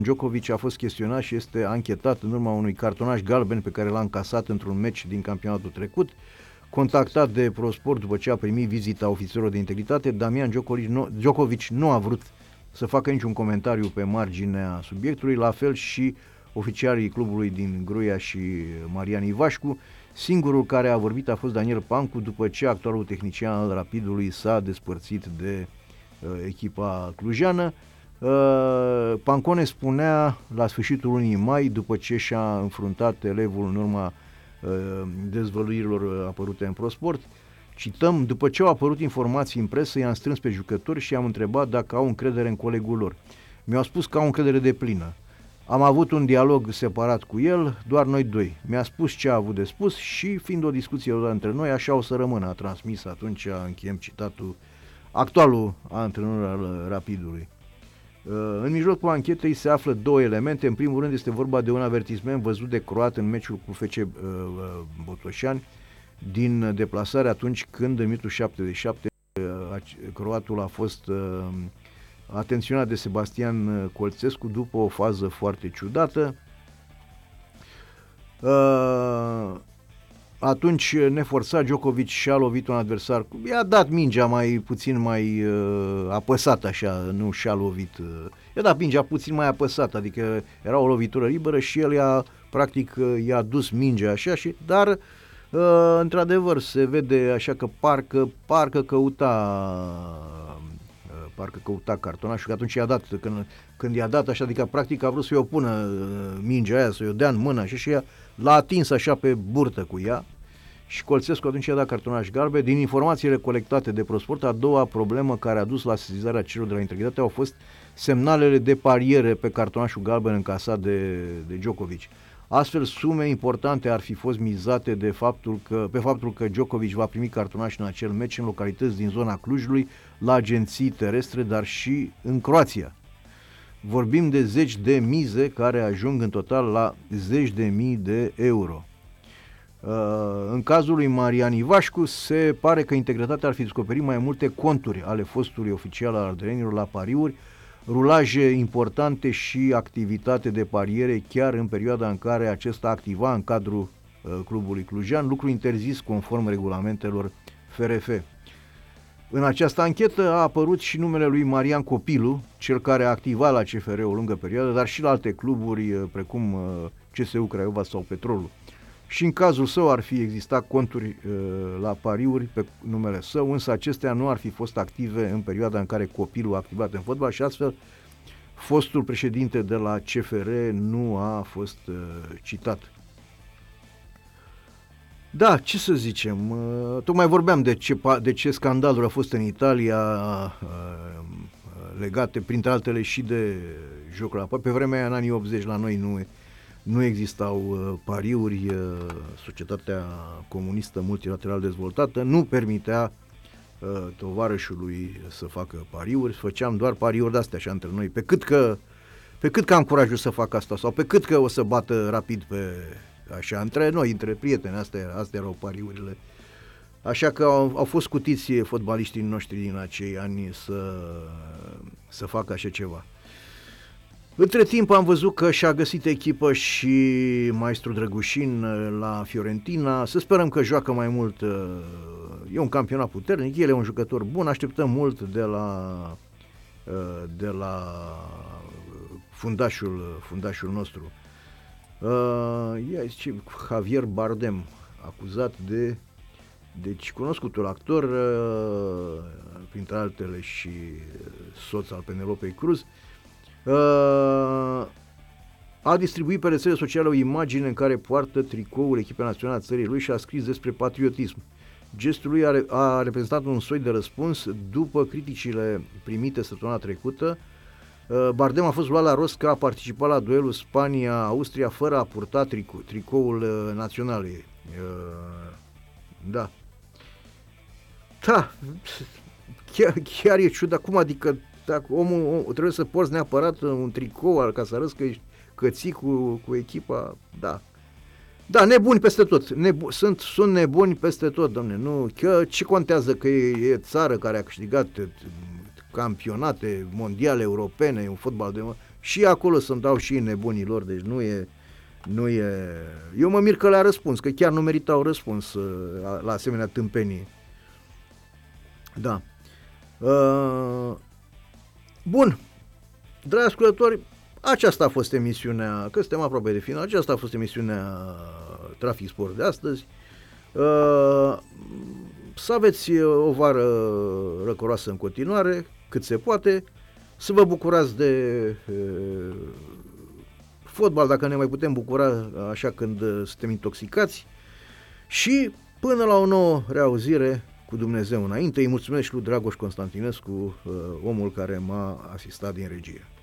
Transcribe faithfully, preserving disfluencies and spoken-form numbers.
Djokovic a fost chestionat și este anchetat în urma unui cartonaș galben pe care l-a încasat într-un meci din campionatul trecut. Contactat de ProSport după ce a primit vizita ofițerilor de integritate, Damian Djokovic nu, Djokovic nu a vrut să facă niciun comentariu pe marginea subiectului, la fel și oficialii clubului din Gruia și Marian Ivașcu. Singurul care a vorbit a fost Daniel Pancu, după ce actualul tehnician al Rapidului s-a despărțit de uh, echipa clujană. Uh, Pancone spunea la sfârșitul lunii mai, după ce și-a înfruntat elevul în urma uh, dezvăluirilor apărute în ProSport, cităm: după ce au apărut informații în presă, i-am strâns pe jucători și i-am întrebat dacă au încredere în colegul lor. Mi-au spus că au încredere deplină. Am avut un dialog separat cu el, doar noi doi. Mi-a spus ce a avut de spus și, fiind o discuție între noi, așa o să rămână. A transmis atunci, încheiem citatul, actualul antrenor al Rapidului. În mijlocul anchetei se află două elemente. În primul rând este vorba de un avertisment văzut de croat în meciul cu F C Botoșani din deplasare, atunci când în minutul șaptezeci și șapte croatul a fost atenționat de Sebastian Colțescu după o fază foarte ciudată. Atunci, neforțat, Djokovic și-a lovit un adversar, i-a dat mingea mai puțin mai uh, apăsat așa, nu și-a lovit, uh, i-a dat mingea puțin mai apăsat, adică era o lovitură liberă și el i-a, practic, uh, i-a dus mingea așa, și, dar uh, într-adevăr se vede așa că parcă, parcă căuta uh, parcă căuta cartonașul, că atunci i-a dat, când, când i-a dat așa, adică practic a vrut să-i opună uh, mingea aia, să-i o dea în mână așa, și ea l-a atins așa pe burtă cu ea și Colțescu atunci i-a dat cartonaș galben. Din informațiile colectate de ProSport, a doua problemă care a dus la sesizarea celor de la integritate au fost semnalele de pariere pe cartonașul galben încasat de, de Djokovic. Astfel, sume importante ar fi fost mizate de faptul că, pe faptul că Djokovic va primi cartonaș în acel meci în localități din zona Clujului, la agenții terestre, dar și în Croația. Vorbim de zeci de mize care ajung în total la zeci de mii de euro. În cazul lui Marian Ivașcu se pare că integritatea ar fi descoperit mai multe conturi ale fostului oficial al ardelenilor la pariuri, rulaje importante și activitate de pariere chiar în perioada în care acesta activa în cadrul clubului clujan, lucru interzis conform regulamentelor F R F. În această anchetă a apărut și numele lui Marian Copilu, cel care a activat la C F R o lungă perioadă, dar și la alte cluburi precum C S U Craiova sau Petrolul. Și în cazul său ar fi existat conturi la pariuri pe numele său, însă acestea nu ar fi fost active în perioada în care Copilu a activat în fotbal și astfel fostul președinte de la C F R nu a fost citat. Da, ce să zicem, uh, tocmai vorbeam de ce, de ce scandaluri au fost în Italia uh, legate, printre altele, și de jocul la pariuri. Pe vremea aia, în anii optzeci, la noi nu, nu existau uh, pariuri, uh, societatea comunistă multilateral dezvoltată nu permitea uh, tovarășului să facă pariuri, făceam doar pariuri de-astea așa între noi, pe cât că, pe cât că am curajul să fac asta sau pe cât că o să bată Rapid pe... Așa, între noi, între prieteni, astea, astea erau pariurile. Așa că au, au fost scutiți fotbaliștii noștri din acei ani să, să facă așa ceva. Între timp am văzut că și-a găsit echipă și maestru Drăgușin la Fiorentina. Să sperăm că joacă mai mult. E un campionat puternic, el e un jucător bun, așteptăm mult de la, de la fundașul, fundașul nostru. Uh, ia zice Javier Bardem, acuzat de deci cunoscutul actor, uh, printre altele și soț al Penelopei Cruz, uh, a distribuit pe rețele sociale o imagine în care poartă tricoul echipei naționale a țării lui și a scris despre patriotism. Gestul lui a, re- a reprezentat un soi de răspuns după criticile primite săptămâna trecută. Bardem a fost luat la rost că a participat la duelul Spania-Austria fără a purta trico, tricoul uh, național. Uh, da. Da. Chiar, chiar e ciudat. Cum adică dacă omul, om, trebuie să porți neapărat un tricou ca să arăți că, că ții cu, cu echipa? Da. Da, nebuni peste tot. Nebu- sunt, sunt nebuni peste tot, domne. Nu, că, ce contează că e, e țară care a câștigat campionate mondiale, europene, un fotbal de... Și acolo să-mi dau și nebunilor, deci nu e, nu e... Eu mă mir că le-a răspuns, că chiar nu meritau răspuns uh, la asemenea tâmpenii. Da. Uh, bun. Dragi ascultători, aceasta a fost emisiunea, că suntem aproape de final, aceasta a fost emisiunea Trafic Sport de astăzi. Uh, să aveți o vară răcoroasă în continuare, cât se poate, să vă bucurați de uh, fotbal, dacă ne mai putem bucura așa când suntem intoxicați, și până la o nouă reauzire cu Dumnezeu înainte. Îi mulțumesc și lui Dragoș Constantinescu, uh, omul care m-a asistat din regie.